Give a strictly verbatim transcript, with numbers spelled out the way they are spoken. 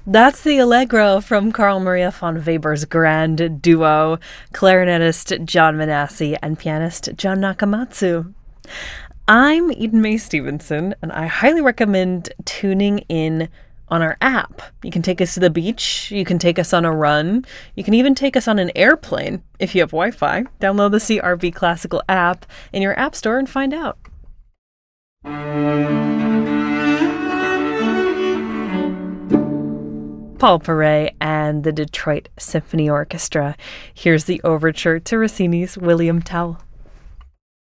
That's the Allegro from Carl Maria von Weber's grand duo, clarinetist John Manassi and pianist John Nakamatsu. I'm Eden Mae Stevenson, and I highly recommend tuning in on our app. You can take us to the beach, you can take us on a run, you can even take us on an airplane if you have Wi-Fi. Download the C R V Classical app in your app store and find out. Paul Paray and the Detroit Symphony Orchestra. Here's the overture to Rossini's William Tell.